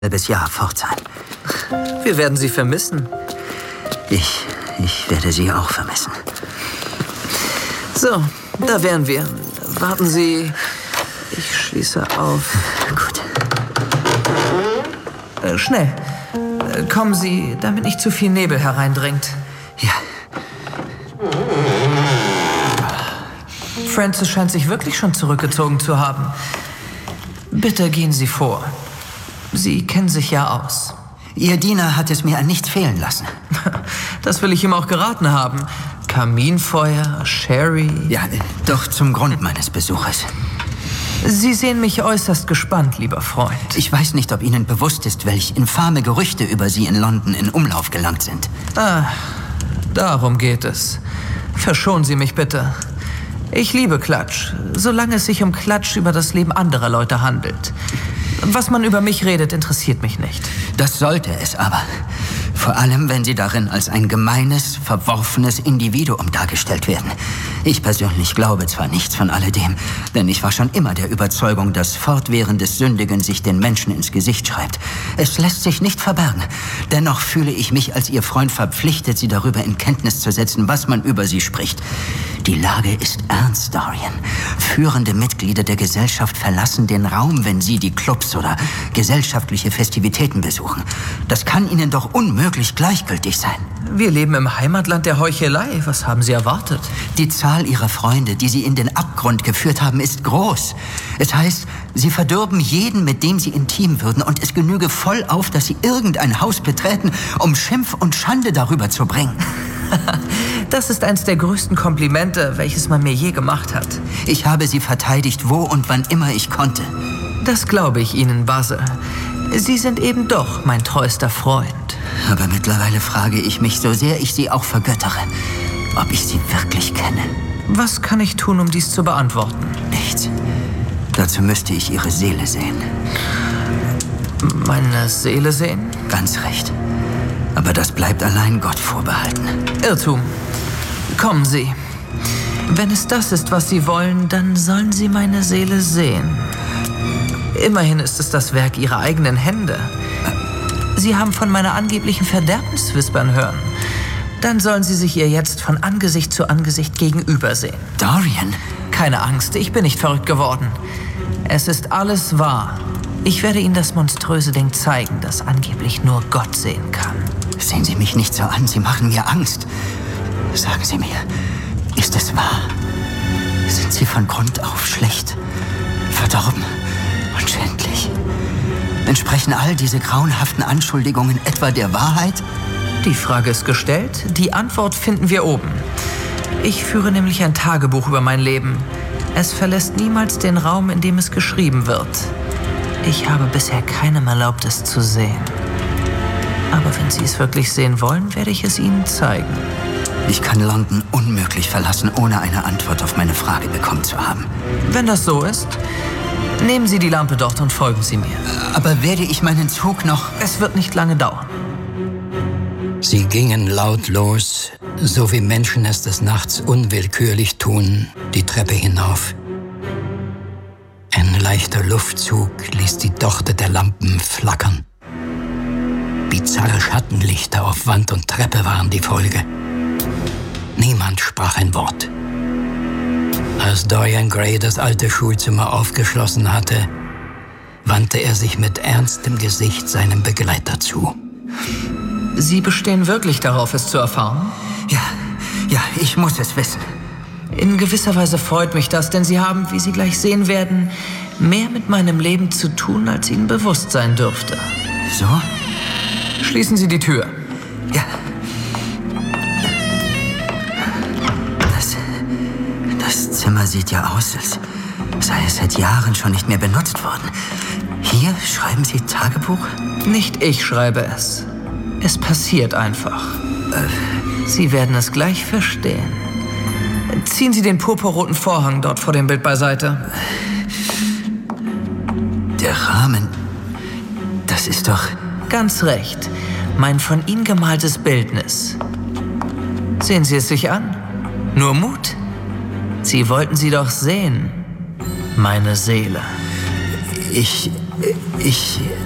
halbes Jahr fort sein. Wir werden Sie vermissen. Ich werde Sie auch vermissen. So, da wären wir. Warten Sie. Ich schließe auf. Gut. Schnell. Kommen Sie, damit nicht zu viel Nebel hereindringt. Ja. Francis scheint sich wirklich schon zurückgezogen zu haben. Bitte gehen Sie vor. Sie kennen sich ja aus. Ihr Diener hat es mir an nichts fehlen lassen. Das will ich ihm auch geraten haben. Kaminfeuer, Sherry. Ja, doch zum Grund meines Besuches. Sie sehen mich äußerst gespannt, lieber Freund. Ich weiß nicht, ob Ihnen bewusst ist, welch infame Gerüchte über Sie in London in Umlauf gelangt sind. Darum geht es. Verschonen Sie mich bitte. Ich liebe Klatsch, solange es sich um Klatsch über das Leben anderer Leute handelt. Was man über mich redet, interessiert mich nicht. Das sollte es aber. Vor allem, wenn Sie darin als ein gemeines, verworfenes Individuum dargestellt werden. Ich persönlich glaube zwar nichts von alledem, denn ich war schon immer der Überzeugung, dass fortwährendes Sündigen sich den Menschen ins Gesicht schreibt. Es lässt sich nicht verbergen. Dennoch fühle ich mich als Ihr Freund verpflichtet, Sie darüber in Kenntnis zu setzen, was man über Sie spricht. Die Lage ist ernst, Dorian. Führende Mitglieder der Gesellschaft verlassen den Raum, wenn sie die Clubs oder gesellschaftliche Festivitäten besuchen. Das kann Ihnen doch unmöglich gleichgültig sein. Wir leben im Heimatland der Heuchelei. Was haben Sie erwartet? Die Zahl Ihrer Freunde, die Sie in den Abgrund geführt haben, ist groß. Es heißt, Sie verdürben jeden, mit dem Sie intim würden, und es genüge voll auf, dass Sie irgendein Haus betreten, um Schimpf und Schande darüber zu bringen. Das ist eins der größten Komplimente, welches man mir je gemacht hat. Ich habe Sie verteidigt, wo und wann immer ich konnte. Das glaube ich Ihnen, Basil. Sie sind eben doch mein treuster Freund. Aber mittlerweile frage ich mich, so sehr ich Sie auch vergöttere, ob ich Sie wirklich kenne. Was kann ich tun, um dies zu beantworten? Nichts. Dazu müsste ich Ihre Seele sehen. Meine Seele sehen? Ganz recht. Aber das bleibt allein Gott vorbehalten. Irrtum. Kommen Sie. Wenn es das ist, was Sie wollen, dann sollen Sie meine Seele sehen. Immerhin ist es das Werk Ihrer eigenen Hände. Sie haben von meiner angeblichen Verderbenswispern hören. Dann sollen Sie sich ihr jetzt von Angesicht zu Angesicht gegenübersehen. Dorian? Keine Angst, ich bin nicht verrückt geworden. Es ist alles wahr. Ich werde Ihnen das monströse Ding zeigen, das angeblich nur Gott sehen kann. Sehen Sie mich nicht so an, Sie machen mir Angst. Sagen Sie mir, ist es wahr? Sind Sie von Grund auf schlecht, verdorben und schändlich? Entsprechen all diese grauenhaften Anschuldigungen etwa der Wahrheit? Die Frage ist gestellt, die Antwort finden wir oben. Ich führe nämlich ein Tagebuch über mein Leben. Es verlässt niemals den Raum, in dem es geschrieben wird. Ich habe bisher keinem erlaubt, es zu sehen. Aber wenn Sie es wirklich sehen wollen, werde ich es Ihnen zeigen. Ich kann London unmöglich verlassen, ohne eine Antwort auf meine Frage bekommen zu haben. Wenn das so ist, nehmen Sie die Lampe dort und folgen Sie mir. Aber werde ich meinen Zug noch... Es wird nicht lange dauern. Sie gingen lautlos, so wie Menschen es des Nachts unwillkürlich tun, die Treppe hinauf. Ein leichter Luftzug ließ die Dochte der Lampen flackern. Bizarre Schattenlichter auf Wand und Treppe waren die Folge. Niemand sprach ein Wort. Als Dorian Gray das alte Schulzimmer aufgeschlossen hatte, wandte er sich mit ernstem Gesicht seinem Begleiter zu. Sie bestehen wirklich darauf, es zu erfahren? Ja, ich muss es wissen. In gewisser Weise freut mich das, denn Sie haben, wie Sie gleich sehen werden, mehr mit meinem Leben zu tun, als Ihnen bewusst sein dürfte. So? Schließen Sie die Tür. Ja. Das Zimmer sieht ja aus, als sei es seit Jahren schon nicht mehr benutzt worden. Hier schreiben Sie Tagebuch? Nicht ich schreibe es. Es passiert einfach. Sie werden es gleich verstehen. Ziehen Sie den purpurroten Vorhang dort vor dem Bild beiseite. Der Rahmen, das ist doch... Ganz recht. Mein von Ihnen gemaltes Bildnis. Sehen Sie es sich an? Nur Mut? Sie wollten sie doch sehen, meine Seele. Ich